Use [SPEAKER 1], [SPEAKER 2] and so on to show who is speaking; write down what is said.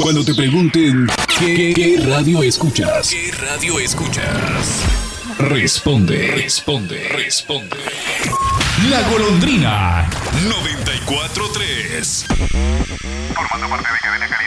[SPEAKER 1] Cuando te pregunten ¿qué radio escuchas? ¿Qué radio escuchas? Responde. La Golondrina 94.3.
[SPEAKER 2] Formando parte de Cadena Caribe.